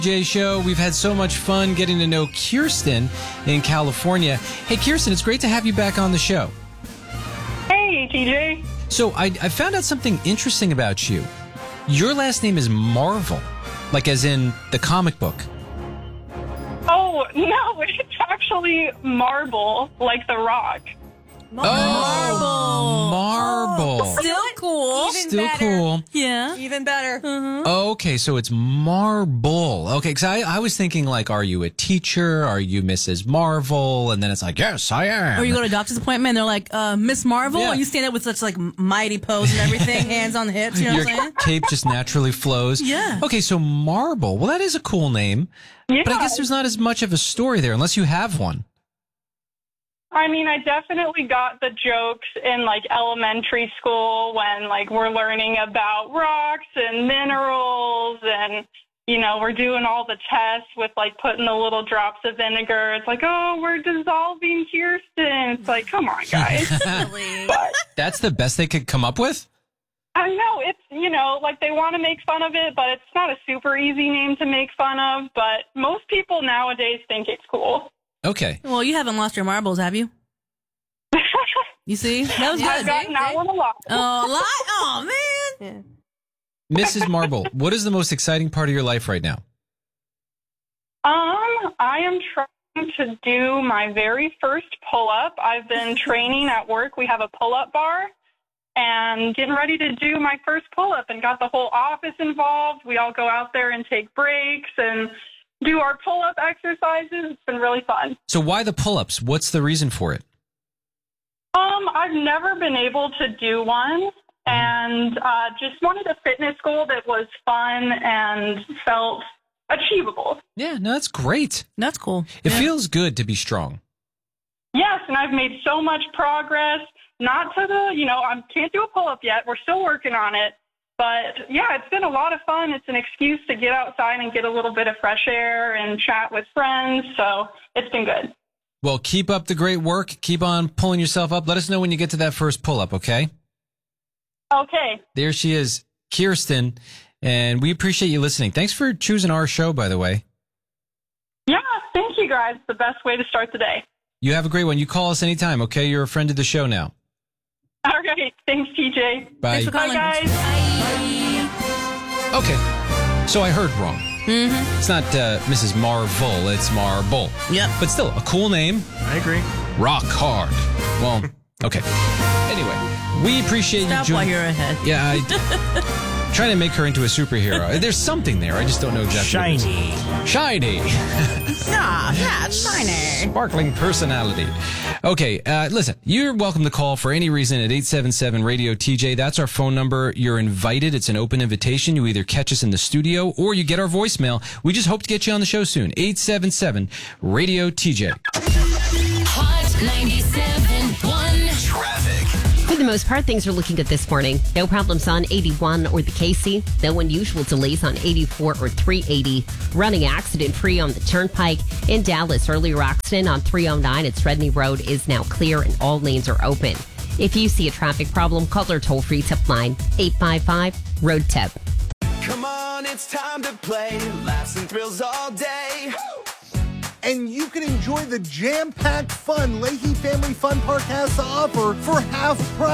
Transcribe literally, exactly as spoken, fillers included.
Jay Show. We've had so much fun getting to know Kirsten in California. Hey, Kirsten, it's great to have you back on the show. Hey, T J. So I, I found out something interesting about you. Your last name is Marvel, like as in the comic book. Oh, no, it's actually Marble, like The Rock. Oh, Marble. Still cool. Even Still better. cool. Yeah. Even better. Okay, so it's Marble. Okay, because I, I was thinking, like, are you a teacher? Are you Missus Marvel? And then it's like, yes, I am. Or you go to a doctor's appointment and they're like, uh, Miss Marvel, Yeah. and you stand up with such like mighty pose and everything, hands on the hips, you know Your what I'm saying? cape just naturally flows. Yeah. Okay, so Marble. Well, that is a cool name. Yeah. But I guess there's not as much of a story there unless you have one. I mean, I definitely got the jokes in, like, elementary school when, like, we're learning about rocks and minerals and, you know, we're doing all the tests with, like, putting the little drops of vinegar. It's like, oh, we're dissolving Kirsten. It's like, come on, guys. But That's the best they could come up with? I know it's, you know, like they want to make fun of it, but it's not a super easy name to make fun of. But most people nowadays think it's cool. Okay. Well, you haven't lost your marbles, have you? You see? That was I've good. gotten that one a lot. Oh, a lot? Oh, man. Missus Marble, what is the most exciting part of your life right now? Um, I am trying to do my very first pull-up. I've been training at work. We have a pull-up bar. And getting ready to do my first pull-up and got the whole office involved. We all go out there and take breaks and do our pull-up exercises. It's been really fun. So why the pull-ups? What's the reason for it? Um, I've never been able to do one, and uh, just wanted a fitness goal that was fun and felt achievable. Yeah, no, that's great. That's cool. It Yeah. feels good to be strong. Yes, and I've made so much progress. Not to the, you know, I can't do a pull-up yet. We're still working on it. But, yeah, it's been a lot of fun. It's an excuse to get outside and get a little bit of fresh air and chat with friends. So it's been good. Well, keep up the great work. Keep on pulling yourself up. Let us know when you get to that first pull-up, okay? Okay. There she is, Kirsten, and we appreciate you listening. Thanks for choosing our show, by the way. Yeah, thank you, guys. It's the best way to start the day. You have a great one. You call us anytime, okay? You're a friend of the show now. All right. Thanks, T J. Bye. Thanks for Bye, calling. guys. Okay, so I heard wrong. Mm-hmm. It's not uh, Missus Marvel, it's Marble. Yep. But still, a cool name. I agree. Rock hard. Well, okay. Anyway, we appreciate Stop you while joining. you're ahead. Yeah, I... trying to make her into a superhero. There's something there. I just don't know exactly. what it is. Shiny. Shiny. Ah, yeah, shiny. Sparkling personality. Okay, uh, listen, you're welcome to call for any reason at eight seven seven radio T J. That's our phone number. You're invited. It's an open invitation. You either catch us in the studio or you get our voicemail. We just hope to get you on the show soon. eight seven seven radio T J. Hot ninety-seven point one. Traffic. For the most part, things are looking good this morning. No problems on eighty-one or the K C. No unusual delays on eighty-four or three eighty. Running accident-free on the Turnpike. In Dallas, earlier accident on three oh nine at Threadney Road is now clear and all lanes are open. If you see a traffic problem, call our toll-free tip line, eight five five, road tip. Come on, it's time to play. Laughs and thrills all day. And you can enjoy the jam-packed fun Leahy Family Fun Park has to offer for half price.